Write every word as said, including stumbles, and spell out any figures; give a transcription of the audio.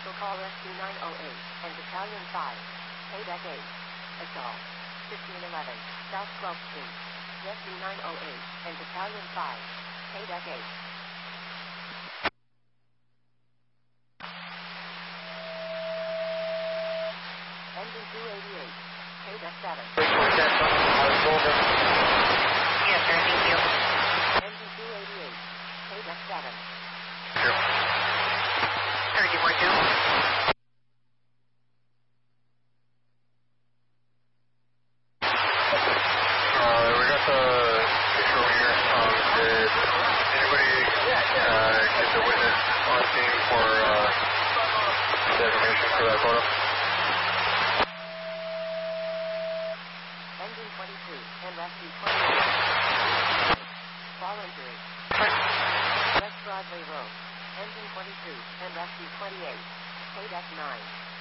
Vehicle call S C nine oh eight and Battalion five. Paydeck eight. Assault. fifteen eleven. South twelfth Street. S C nine oh eight and Battalion five. Paydeck eight. Engine two eighty-eight. Paydeck seven. Yes, sir. Thank you. Engine two eighty-eight. Paydeck seven. Sure. thirty-four two. Engine twenty-two and rescue twenty-eight. Fall injury. West Broadway Road. Engine twenty-two and rescue twenty-eight. Paydeck nine.